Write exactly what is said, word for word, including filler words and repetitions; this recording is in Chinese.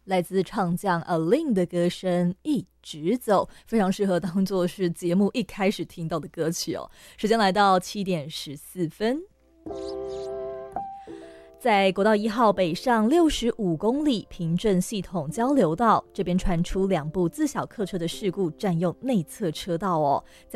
来自唱将 Alin 的歌声一直走，非常适合当作是节目一开始听到的歌曲哦。时间来到七点十四分。在国道一号北上六十五公里平镇系统交流道这边传出两部自小客车的事故占用内侧车道哦，